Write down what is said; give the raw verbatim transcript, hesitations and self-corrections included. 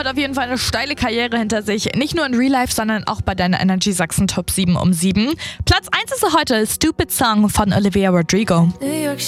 auf jeden Fall eine steile Karriere hinter sich. Nicht nur in Real Life, sondern auch bei deiner Energy Sachsen Top sieben um sieben. Platz eins ist heute Stupid Song von Olivia Rodrigo. New York